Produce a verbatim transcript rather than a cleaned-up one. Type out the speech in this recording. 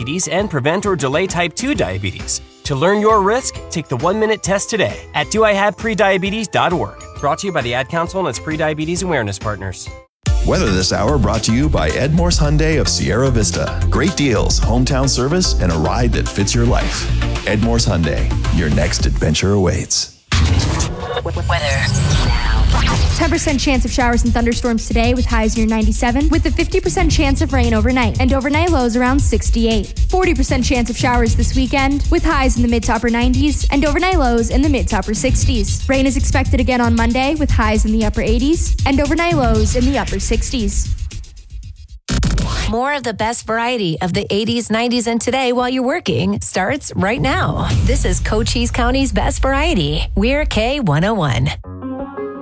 diabetes and prevent or delay type two diabetes. To learn your risk, take the one-minute test today at do I have prediabetes dot org. Brought to you by the Ad Council and its Prediabetes Awareness Partners. Weather this hour brought to you by Ed Morse Hyundai of Sierra Vista. Great deals, hometown service, and a ride that fits your life. Ed Morse Hyundai, your next adventure awaits. Weather. ten percent chance of showers and thunderstorms today with highs near ninety-seven, with a fifty percent chance of rain overnight, and overnight lows around sixty-eight. forty percent chance of showers this weekend, with highs in the mid to upper nineties, and overnight lows in the mid to upper sixties. Rain is expected again on Monday, with highs in the upper eighties, and overnight lows in the upper sixties. More of the best variety of the eighties, nineties, and today while you're working starts right now. This is Cochise County's Best Variety. We're K one oh one.